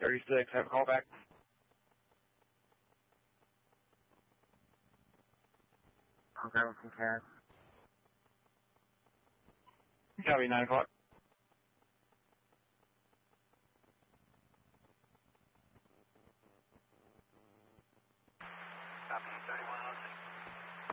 36. Have a call back. Okay, from Karen. Copy, 9 o'clock.